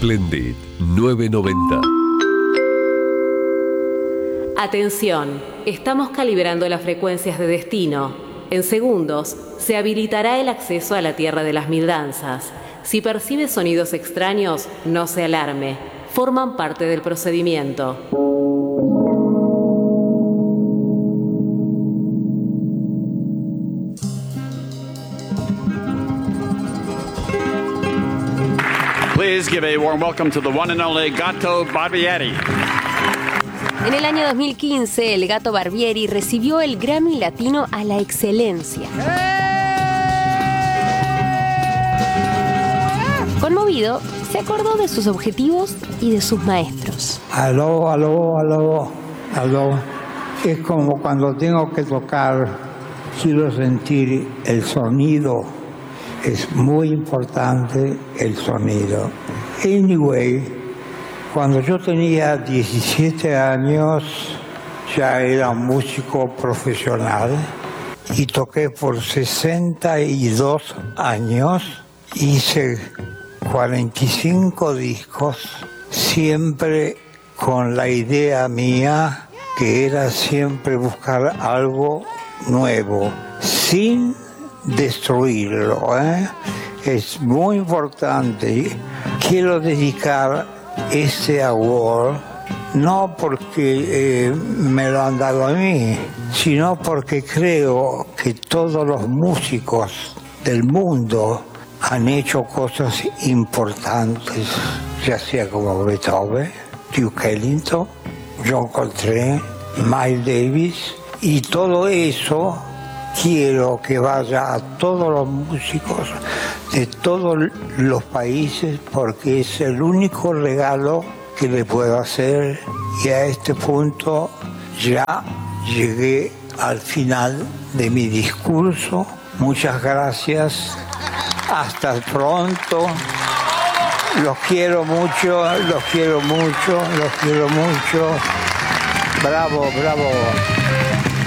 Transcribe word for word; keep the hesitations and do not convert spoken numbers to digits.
Splendid nueve noventa. Atención, estamos calibrando las frecuencias de destino. En segundos se habilitará el acceso a la Tierra de las Mil Danzas. Si percibe sonidos extraños, no se alarme. Forman parte del procedimiento. Please give a warm welcome to the one and only Gato Barbieri. En el año dos mil quince, el Gato Barbieri recibió el Grammy Latino a la Excelencia. Conmovido, se acordó de sus objetivos y de sus maestros. Aló, aló, aló, aló. Es como cuando tengo que tocar, quiero sentir el sonido. Es muy importante el sonido. Anyway, cuando yo tenía diecisiete años, ya era músico profesional y toqué por sesenta y dos años. Hice cuarenta y cinco discos, siempre con la idea mía, que era siempre buscar algo nuevo, sin destruirlo, ¿eh? Es muy importante. Quiero dedicar este award no porque eh, me lo han dado a mí, sino porque creo que todos los músicos del mundo han hecho cosas importantes, ya sea como Beethoven, Duke Ellington, John Coltrane, Miles Davis, y todo eso quiero que vaya a todos los músicos de todos los países, porque es el único regalo que le puedo hacer. Y a este punto ya llegué al final de mi discurso. Muchas gracias. Hasta pronto. Los quiero mucho, los quiero mucho, los quiero mucho. Bravo, bravo.